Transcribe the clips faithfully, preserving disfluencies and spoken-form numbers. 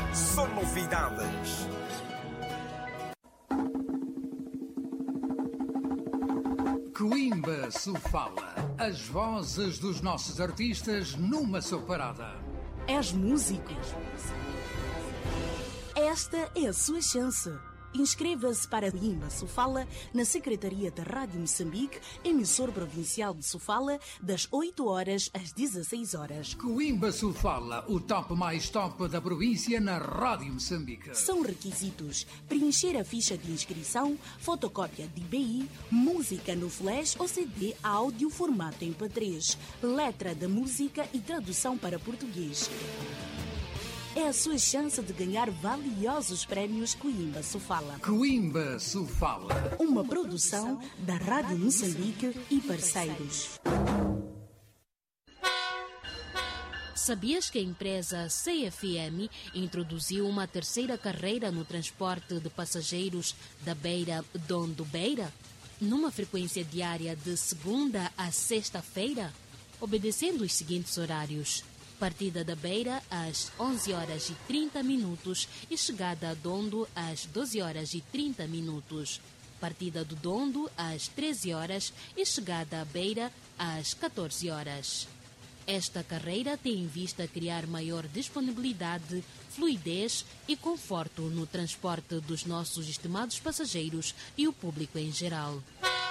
são novidades. Coimbra Sofala, as vozes dos nossos artistas numa só parada. És músico? Esta é a sua chance. Inscreva-se para Coimbra Sofala na Secretaria da Rádio Moçambique, emissor provincial de Sofala, das oito horas às dezesseis horas. Coimbra Sofala, o top mais top da província na Rádio Moçambique. São requisitos: preencher a ficha de inscrição, fotocópia de I B I, música no flash ou C D áudio formato M P três, letra da música e tradução para português. É a sua chance de ganhar valiosos prémios Coimbra Sofala. Coimbra Sofala, uma produção da Rádio Moçambique e parceiros. Sabias que a empresa C F M introduziu uma terceira carreira no transporte de passageiros da Beira-Dondo-Beira? Numa frequência diária de segunda a sexta-feira, obedecendo os seguintes horários: partida da Beira às onze horas e trinta minutos e chegada a Dondo às doze horas e trinta minutos. Partida do Dondo às treze horas e chegada à Beira às catorze horas. Esta carreira tem em vista criar maior disponibilidade, fluidez e conforto no transporte dos nossos estimados passageiros e o público em geral.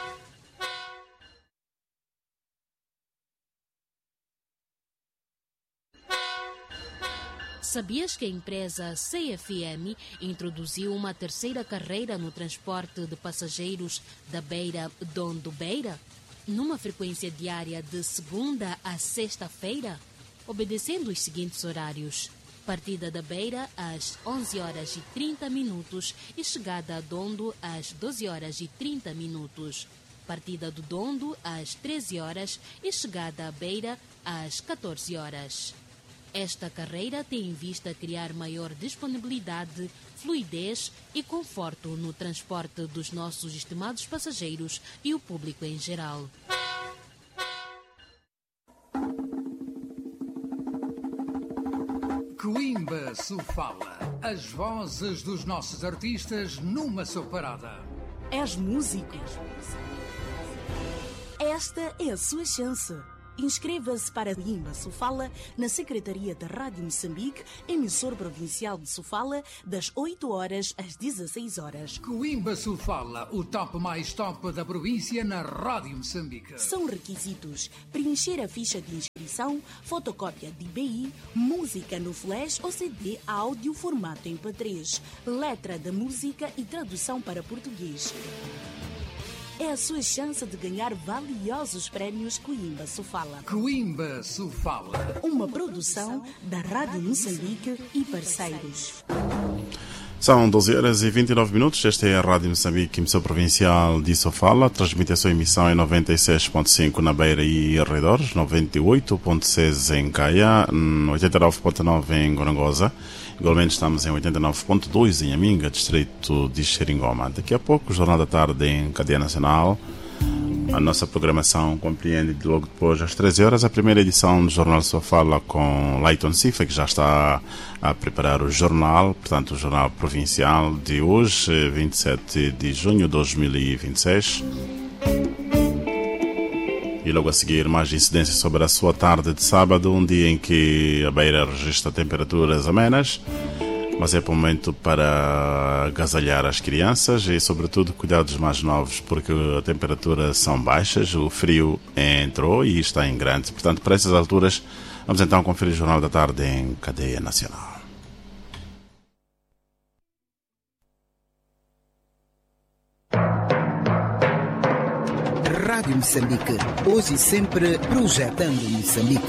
Sabias que a empresa C F M introduziu uma terceira carreira no transporte de passageiros da Beira-Dondo-Beira? Numa frequência diária de segunda a sexta-feira, obedecendo os seguintes horários: partida da Beira às onze horas e trinta minutos e chegada a Dondo às doze horas e trinta minutos. Partida do Dondo às treze horas e chegada à Beira às catorze horas. Esta carreira tem em vista criar maior disponibilidade, fluidez e conforto no transporte dos nossos estimados passageiros e o público em geral. Coimbra Sofala, as vozes dos nossos artistas numa só parada. És músico? Esta é a sua chance. Inscreva-se para Coimbra Sofala na Secretaria da Rádio Moçambique, emissor provincial de Sofala, das oito horas às dezesseis horas. Coimbra Sofala, o top mais top da província na Rádio Moçambique. São requisitos: preencher a ficha de inscrição, fotocópia de I B I, música no flash ou C D áudio formato M P três, letra da música e tradução para português. É a sua chance de ganhar valiosos prémios Coimbra Sofala. Coimbra Sofala, uma produção da Rádio Moçambique e parceiros. São doze horas e vinte e nove minutos. Esta é a Rádio Moçambique, emissão provincial de Sofala. Transmite a sua emissão em noventa e seis ponto cinco na Beira e arredores, noventa e oito ponto seis em Caia, oitenta e nove ponto nove em Gorongosa. Igualmente estamos em oitenta e nove ponto dois em Aminga, distrito de Xeringoma. Daqui a pouco, o Jornal da Tarde em cadeia nacional. A nossa programação compreende de logo depois às treze horas a primeira edição do Jornal Sofala com Leighton Cifa, que já está a preparar o jornal, portanto o jornal provincial de hoje, vinte e sete de junho de dois mil e vinte e seis. E logo a seguir mais incidências sobre a sua tarde de sábado, um dia em que a Beira registra temperaturas amenas, mas é para o momento para agasalhar as crianças e, sobretudo, cuidar dos mais novos, porque as temperaturas são baixas, o frio entrou e está em grande. Portanto, para essas alturas, vamos então conferir o Jornal da Tarde em cadeia nacional. Rádio Moçambique, hoje e sempre projetando Moçambique.